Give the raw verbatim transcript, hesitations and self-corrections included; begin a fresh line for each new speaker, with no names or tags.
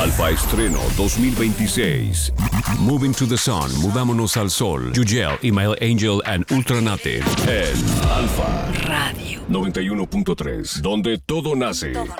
Alfa Estreno dos mil veintiséis. Moving to the Sun, Mudámonos al Sol. Yugel, Email Angel and Ultranate. En Alfa
Radio
noventa y uno punto tres, donde todo nace.
Todo nace.